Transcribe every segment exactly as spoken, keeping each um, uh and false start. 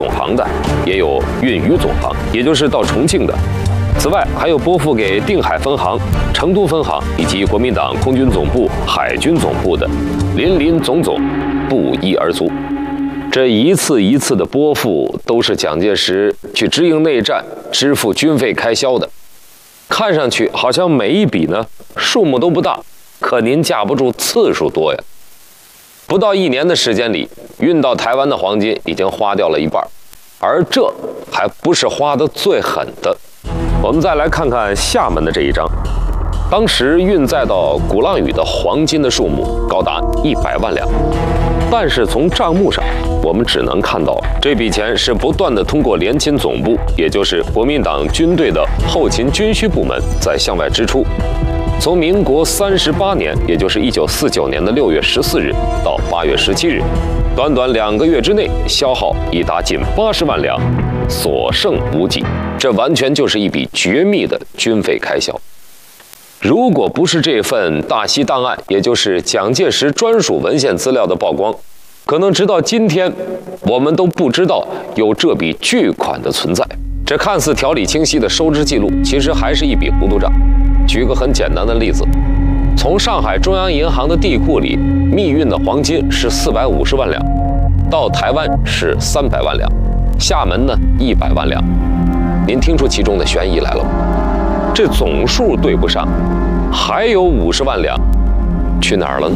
总行的，也有运余总行，也就是到重庆的。此外，还有拨付给定海分行、成都分行以及国民党空军总部、海军总部的，林林总总，不一而足。这一次一次的拨付，都是蒋介石去支应内战、支付军费开销的。看上去好像每一笔呢数目都不大，可您架不住次数多呀。不到一年的时间里，运到台湾的黄金已经花掉了一半，而这还不是花得最狠的。我们再来看看厦门的这一张，当时运载到鼓浪屿的黄金的数目高达一百万两，但是从账目上，我们只能看到这笔钱是不断的通过联勤总部，也就是国民党军队的后勤军需部门在向外支出。从民国三十八年，也就是一九四九年的六月十四日到八月十七日，短短两个月之内，消耗已达近八十万两，所剩无几。这完全就是一笔绝密的军费开销。如果不是这份大西档案，也就是蒋介石专属文献资料的曝光，可能直到今天，我们都不知道有这笔巨款的存在。这看似条理清晰的收支记录，其实还是一笔糊涂账。举个很简单的例子，从上海中央银行的地库里密运的黄金是四百五十万两，到台湾是三百万两，厦门呢一百万两。您听出其中的悬疑来了吗？这总数对不上，还有五十万两去哪儿了呢？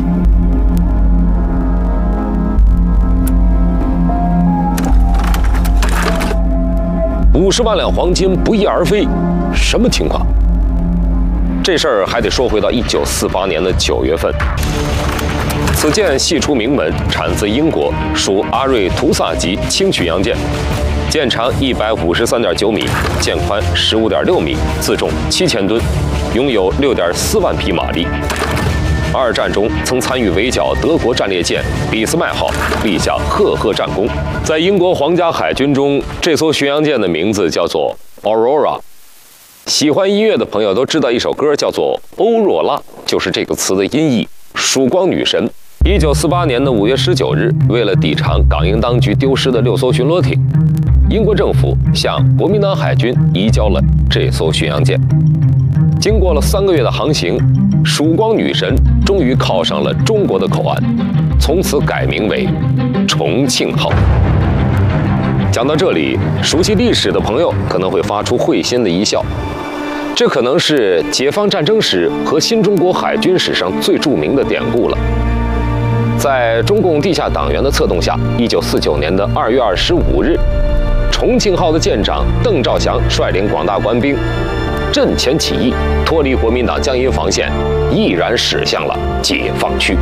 五十万两黄金不翼而飞，什么情况？这事儿还得说回到一九四八年的九月份。此舰系出名门，产自英国，属阿瑞图萨级轻巡洋舰，舰长一百五十三点九米，舰宽十五点六米，自重七千吨，拥有六点四万匹马力。二战中曾参与围剿德国战列舰俾斯麦号，立下赫赫战功。在英国皇家海军中，这艘巡洋舰的名字叫做 Aurora。喜欢音乐的朋友都知道一首歌叫做《欧若拉》，就是这个词的音译，曙光女神。一九四八年的五月十九日，为了抵偿港英当局丢失的六艘巡逻艇，英国政府向国民党海军移交了这艘巡洋舰。经过了三个月的航行，曙光女神终于靠上了中国的口岸，从此改名为重庆号。讲到这里，熟悉历史的朋友可能会发出会心的一笑，这可能是解放战争史和新中国海军史上最著名的典故了。在中共地下党员的策动下，一九四九年的二月二十五日，重庆号的舰长邓兆祥率领广大官兵阵前起义，脱离国民党江阴防线，毅然驶向了解放区。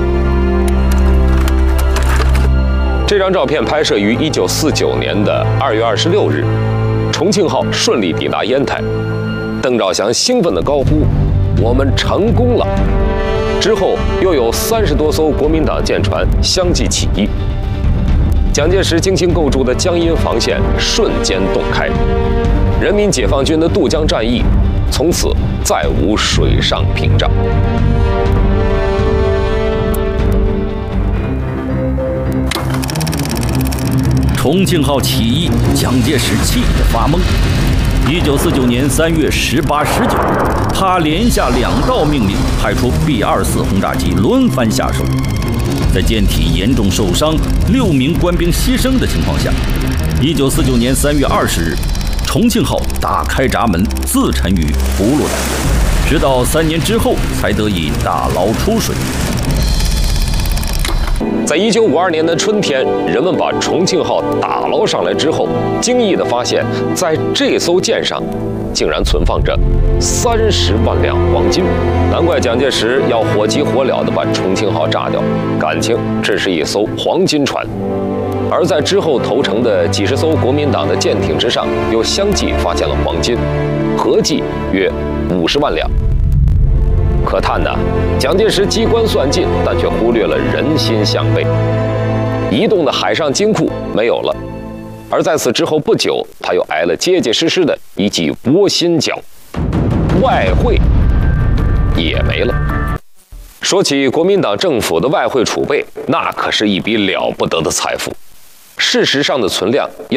这张照片拍摄于一九四九年的二月二十六日，重庆号顺利抵达烟台。邓兆祥兴奋地高呼：“我们成功了！”之后又有三十多艘国民党舰船相继起义，蒋介石精心构筑的江阴防线瞬间洞开，人民解放军的渡江战役从此再无水上屏障。 重庆号起义，蒋介石气得发懵。一九四九年三月十八、十九，他连下两道命令，派出 B 二四轰炸机轮番下手。在舰体严重受伤、六名官兵牺牲的情况下，一九四九年三月二十日，重庆号打开闸门，自沉于葫芦岛，直到三年之后才得以打捞出水。 在一九五二年的春天，人们把重庆号打捞上来之后，惊异地发现，在这艘舰上竟然存放着三十万两黄金。难怪蒋介石要火急火燎地把重庆号炸掉，感情这是一艘黄金船。而在之后投诚的几十艘国民党的舰艇之上，又相继发现了黄金，合计约五十万两。可叹呐，蒋介石机关算尽，但却忽略了人心向背。移动的海上金库没有了，而在此之后不久，他又挨了结结实实的一记窝心脚，外汇也没了。说起国民党政府的外汇储备，那可是一笔了不得的财富。事实上的存量要